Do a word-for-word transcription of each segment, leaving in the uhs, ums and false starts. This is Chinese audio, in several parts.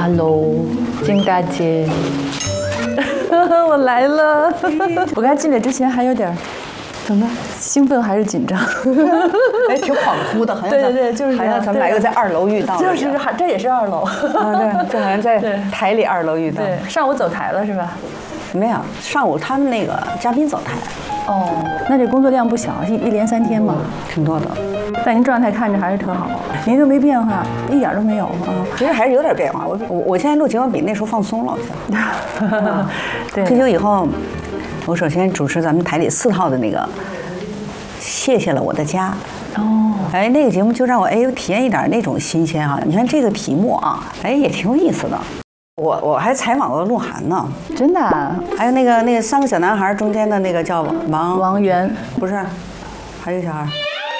Hello， 金大姐，我来了。我刚进来之前还有点怎么兴奋还是紧张？ 哎，挺恍惚的，好像对对对，就是好像咱们俩又在二楼遇到了， 就是这也是二楼。 啊，对，就好像在台里二楼遇到。 对，上午走台了是吧？ 没有，上午他们那个嘉宾走台。 哦，那这工作量不小，一一连三天嘛， 挺多的。 但您状态看着还是特好，您都没变化，一点都没有啊。 其实还是有点变化，我我我现在录节目比那时候放松了，我觉得。 对， 退休以后，我首先主持咱们台里四套的那个，谢谢了我的家。 哦， 哎，那个节目就让我哎体验一点那种新鲜啊！你看这个题目啊，哎也挺有意思的。我我还采访过鹿晗呢， 真的、啊？ 还有那个那个三个小男孩中间的那个叫王王源， 不是，还有一个小孩，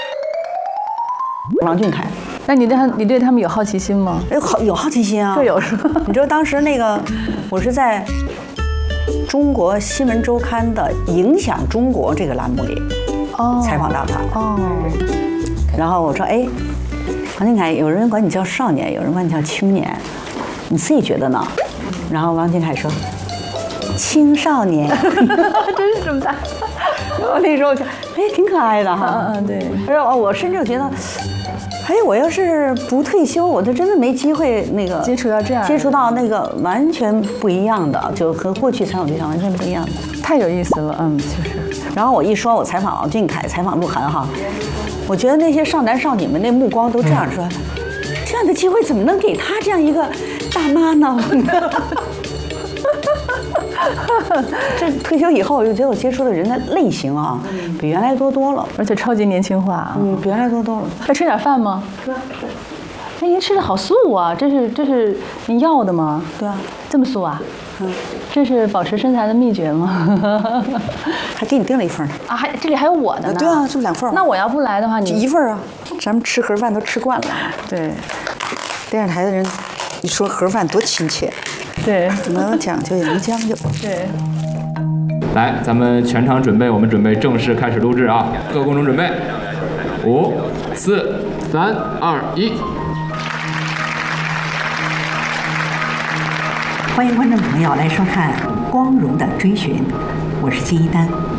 王俊凯。 那你对他你对他们有好奇心吗？ 哎，好有好奇心啊！ 这有是吧？ 你知道当时那个我是在中国新闻周刊的《影响中国》这个栏目里哦采访到他哦， 然后我说哎，王俊凯，有人管你叫少年，有人管你叫青年。你自己觉得呢？然后王俊凯说：“青少年。” 真是这么大。 我那时候就哎，挺可爱的哈。 嗯嗯，对。 然后我甚至觉得，哎，我要是不退休，我就真的没机会那个接触到这样， 接触到那个完全不一样的，就和过去采访对象完全不一样的。 太有意思了，嗯，确实。 然后我一说我采访王俊凯，采访鹿晗哈，我觉得那些少男少女们那目光都这样说。嗯，这样的机会怎么能给他这样一个大妈呢？这退休以后，我就觉得我接触的人的类型啊，比原来多多了， 而且超级年轻化啊。 嗯，比原来多多了。 要吃点饭吗？ 是。 哎，您吃的好素啊！这是这是您要的吗？ 对啊。 这么素啊？ 嗯。 这是保持身材的秘诀吗？ 还给你订了一份呢。 啊，还这里还有我的呢。 对啊，这不两份。 那我要不来的话，你一份啊。咱们吃盒饭都吃惯了。 对。 电视台的人一说盒饭多亲切。 对。 能讲究也能将就。 对。 来，咱们全场准备，我们准备正式开始录制啊！各位观众准备，五、四、三、二、一。 欢迎观众朋友来收看《光荣的追寻》，我是金一丹。